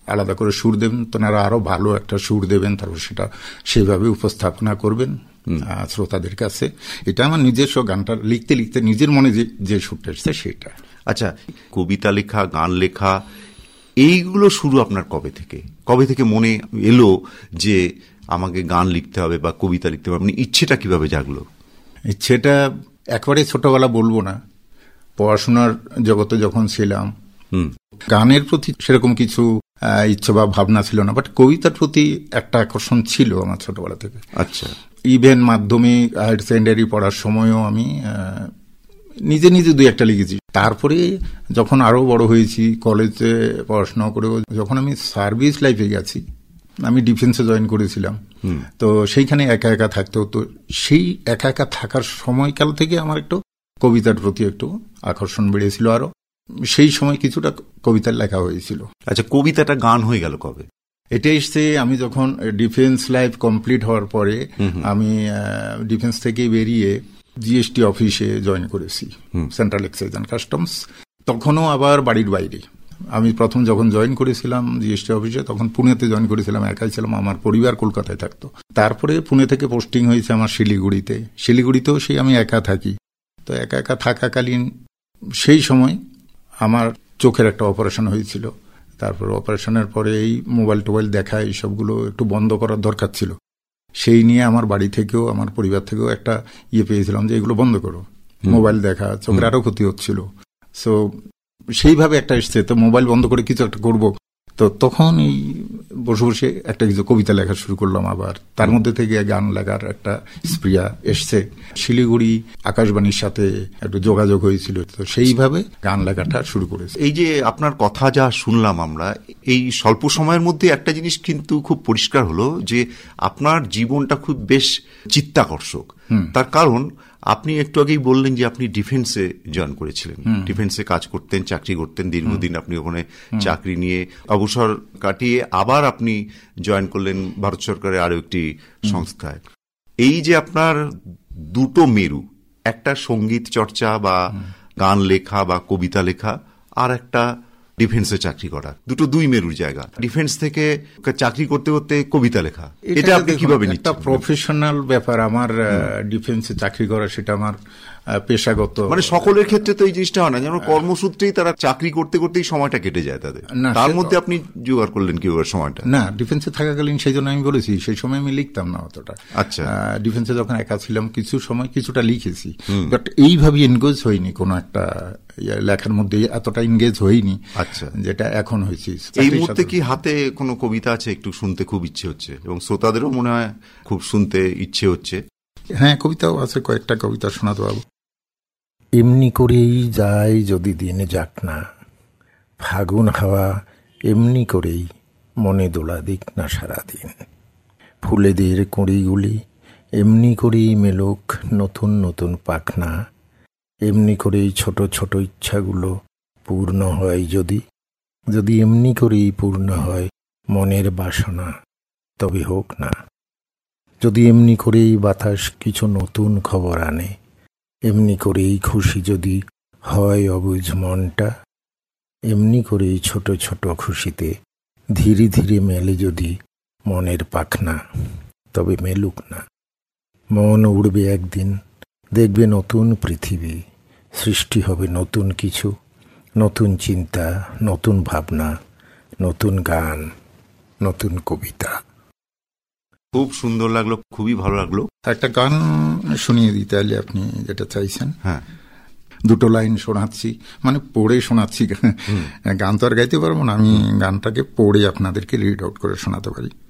আলাদা করে সুর দেবেন, তোনারা আরো ভালো একটা সুর দেবেন, তারপর সেটা সেভাবে উপস্থাপনা করবেন শ্রোতাদের কাছে। এটা আমার নিজস্ব গানটা লিখতে লিখতে নিজের মনে যে সুরটা এসছে সেটা। আচ্ছা, কবিতা লেখা, গান লেখা, এইগুলো শুরু আপনার কবে থেকে মনে এলো যে আমাকে গান লিখতে হবে বা কবিতা লিখতে হবে? আপনি ইচ্ছেটা কিভাবে জাগলো? ইচ্ছেটা একবারে ছোটবেলা বলবো না, পড়াশোনার জগতে যখন ছিলাম গানের প্রতি সেরকম কিছু ইচ্ছা বা ভাবনা ছিল না, বাট কবিতার প্রতি একটা আকর্ষণ ছিল আমার ছোটবেলা থেকে। আচ্ছা, ইভেন মাধ্যমিক হায়ার সেকেন্ডারি পড়ার সময়ও আমি নিজে নিজে দুই একটা লিখেছি। তারপরে যখন আরো বড় হয়েছি, কলেজে পড়াশোনা করে যখন আমি সার্ভিস লাইফে গেছি, আমি ডিফেন্সে জয়েন করেছিলাম, তো সেইখানে একা একা থাকতে হতো। সেই একা একা থাকার সময়কাল থেকে আমার একটু কবিতার প্রতি একটু আকর্ষণ বেড়েছিল আরো। সেই সময় কিছুটা কবিতার লেখা হয়েছিল। আচ্ছা, কবিতাটা গান হয়ে গেল কবে? এটা এসছে আমি যখন ডিফেন্স লাইফ কমপ্লিট হওয়ার পরে, আমি ডিফেন্স থেকে বেরিয়ে জিএসটি অফিসে জয়েন করেছি, সেন্ট্রাল এক্সাইজ অ্যান্ড কাস্টমস। তখনও আবার বাড়ির বাইরে। আমি প্রথম যখন জয়েন করেছিলাম জিএসটি অফিসে, তখন পুনেতে জয়েন করেছিলাম, একাই ছিলাম, আমার পরিবার কলকাতায় থাকতো। তারপরে পুনে থেকে পোস্টিং হয়েছে আমার শিলিগুড়িতেও সেই আমি একা থাকি। তো একা একা থাকাকালীন সেই সময় আমার চোখের একটা অপারেশন হয়েছিল। তারপর অপারেশনের পরে এই মোবাইল টোবাইল দেখা এইসবগুলো একটু বন্ধ করার দরকার ছিল। সেই নিয়ে আমার বাড়ি থেকেও আমার পরিবার থেকেও একটা পেয়েছিলাম যে এগুলো বন্ধ করো, মোবাইল দেখা চোখের আরো ক্ষতি হচ্ছিল। সো সেইভাবে একটা এসছে, তো মোবাইল বন্ধ করে কিছু একটা করবো। তো তখন এই বসে বসে একটা কিছু কবিতা লেখা শুরু করলাম আবার। তার মধ্যে থেকে গান লেখার একটা স্প্রিয়া এসছে। শিলিগুড়ি আকাশবাণীর সাথে একটু যোগাযোগ হয়েছিল, তো সেইভাবে গান লেখাটা শুরু করেছে। এই যে আপনার কথা যা শুনলাম আমরা, এই স্বল্প সময়ের মধ্যে একটা জিনিস কিন্তু খুব পরিষ্কার হলো যে আপনার জীবনটা খুব বেশ চিত্তাকর্ষক। তার কারণ আপনি একটু আগেই বললেন যে আপনি ডিফেন্সে জয়েন করেছিলেন, ডিফেন্সে কাজ করতেন, চাকরি করতেন দীর্ঘদিন। আপনি ওখানে চাকরি নিয়ে অবসর কাটিয়ে আবার আপনি জয়েন করলেন ভারত সরকারের আরো একটি সংস্থায়। এই যে আপনার দুটো মেরু, একটা সঙ্গীত চর্চা বা গান লেখা বা কবিতা লেখা, আর একটা ডিফেন্সে চাকরি করা, দুই মেরুর জায়গা। ডিফেন্স থেকে চাকরি করতে করতে কবিতা লেখা, এটা আপনি কিভাবে নিচ্ছেন? একটা প্রফেশনাল ব্যাপার আমার ডিফেন্সে চাকরি করা, সেটা আমার পেশাগত। মানে সকলের ক্ষেত্রে তো এই জিনিসটা হয় না, যেন কর্মসূত্রেই তারা চাকরি করতে করতেই সময়টা কেটে যায় তাদের। তার মধ্যে আপনি জোগাড় করলেন কি ওর সময়টা? না, ডিফেন্সে থাকাকালীন সেই জন্য আমি বলেছি সেই সময় আমি লিখতাম না অতটা। আচ্ছা, ডিফেন্সে যখন একা ছিলাম কিছু সময় কিছুটা লিখেছি, বাট এইভাবে এনগেজ হয়নি কোনো একটা লেখার মধ্যে, এতটা এনগেজ হয়নি। আচ্ছা, যেটা এখন হয়েছি। এই মুহূর্তে কি হাতে কোনো কবিতা আছে? একটু শুনতে খুব ইচ্ছে হচ্ছে, এবং শ্রোতাদেরও মনে হয় খুব শুনতে ইচ্ছে হচ্ছে। হ্যাঁ, কবিতাও আছে, কয়েকটা কবিতা শোনাতে পারবো। এমনি করেই যায় যদি দিন যাক না, ফাগুন হাওয়া এমনি করেই মনে দোলা দিক না সারাদিন। ফুলেদের কুঁড়িগুলি এমনি করেই মেলুক নতুন নতুন পাখনা, এমনি করেই ছোট ছোট ইচ্ছাগুলো পূর্ণ হয় যদি, যদি এমনি করেই পূর্ণ হয় মনের বাসনা, তবে হোক না। যদি এমনি করেই বাতাস কিছু নতুন খবর আনে, এমনি করেই খুশি যদি হয় অবুঝ মনটা, এমনি করেই ছোট ছোট খুশিতে ধীরে ধীরে মেলে যদি মনের পাখনা, তবে মেলুক না। মন উড়বে একদিন, দেখবে নতুন পৃথিবী, সৃষ্টি হবে নতুন কিছু, নতুন চিন্তা, নতুন ভাবনা, নতুন গান, নতুন কবিতা। খুব সুন্দর লাগলো, খুবই ভালো লাগলো। একটা গান শুনিয়ে দিতে তাহলে আপনি যেটা চাইছেন। হ্যাঁ, দুটো লাইন শোনাচ্ছি, মানে পড়ে শোনাচ্ছি। গান তো আর গাইতে পারবো না, আমি গানটাকে পড়ে আপনাদেরকে রিড আউট করে শোনাতে পারি।